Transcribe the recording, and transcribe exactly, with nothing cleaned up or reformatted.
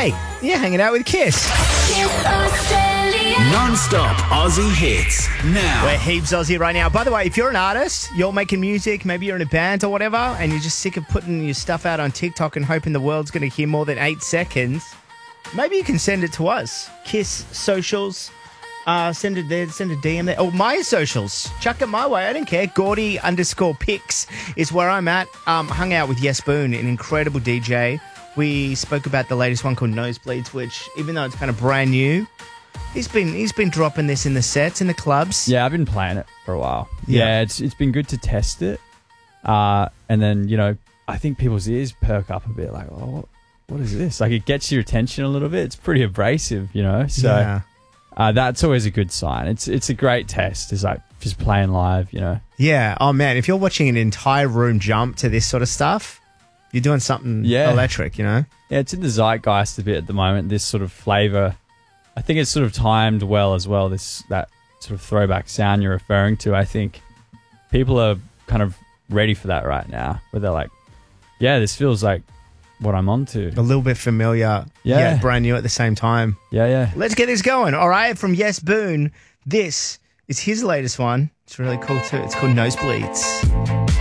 Hey, you're hanging out with Kiss. Kiss Australia. Non-stop Aussie hits. Now. We're heaps Aussie right now. By the way, if you're an artist, you're making music, maybe you're in a band or whatever, and you're just sick of putting your stuff out on TikTok and hoping the world's going to hear more than eight seconds, maybe you can send it to us. Kiss socials. Uh, send it there, send a D M there. Oh, my socials. Chuck it my way. I don't care. Gordy underscore pics is where I'm at. Um, hung out with Yes Boone, an incredible D J. We spoke about the latest one called Nosebleeds, which, even though it's kind of brand new, he's been he's been dropping this in the sets, in the clubs. Yeah, I've been playing it for a while. Yeah, yeah it's it's been good to test it. Uh, and then, you know, I think people's ears perk up a bit, like, oh, what, what is this? Like, it gets your attention a little bit. It's pretty abrasive, you know? So Yeah. uh, that's always a good sign. It's it's a great test. It's like just playing live, you know? Yeah. Oh, man, if you're watching an entire room jump to this sort of stuff, you're doing something Yeah. electric, you know? Yeah, it's in the zeitgeist a bit at the moment, this sort of flavour. I think it's sort of timed well as well, this that sort of throwback sound you're referring to. I think people are kind of ready for that right now, where they're like, yeah, this feels like what I'm onto. A little bit familiar, Yeah. yet brand new at the same time. Yeah, yeah. Let's get this going. All right, from Yes Boone, this is his latest one. It's really cool too. It's called Nosebleeds.